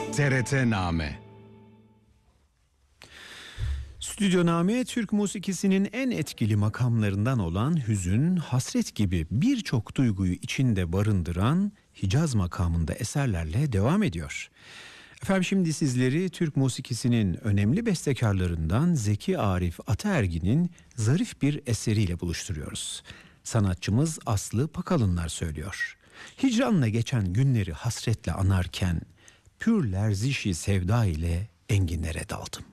TRT-Name. Stüdyoname, Türk musikisinin en etkili makamlarından olan hüzün, hasret gibi birçok duyguyu içinde barındıran Hicaz makamında eserlerle devam ediyor. Efendim, şimdi sizleri Türk musikisinin önemli bestekarlarından Zeki Arif Ataergin'in zarif bir eseriyle buluşturuyoruz. Sanatçımız Aslı Pakalınlar söylüyor. Hicranla geçen günleri hasretle anarken, pür lerzişi sevda ile enginlere daldım.